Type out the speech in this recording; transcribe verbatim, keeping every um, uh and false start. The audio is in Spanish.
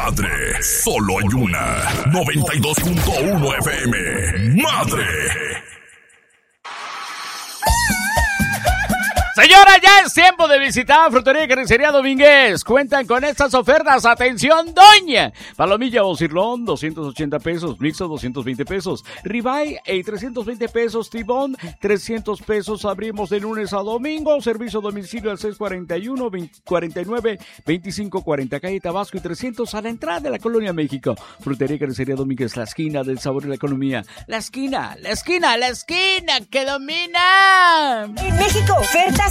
Madre. Solo hay una. noventa y dos punto uno F M. Madre. Señora, ya es tiempo de visitar Frutería y Carnicería Domínguez. Cuentan con estas ofertas. ¡Atención, doña! Palomilla o cirlón, doscientos ochenta pesos. Mixo, doscientos veinte pesos. Ribeye, eh, trescientos veinte pesos. Tibón, trescientos pesos. Abrimos de lunes a domingo. Servicio a domicilio al seis cuarenta y uno, veinte, cuarenta y nueve, veinticinco cuarenta. Calle Tabasco y trescientos a la entrada de la Colonia México. Frutería y Carnicería Domínguez, la esquina del sabor y la economía. La esquina, la esquina, la esquina que domina. En México, ofertas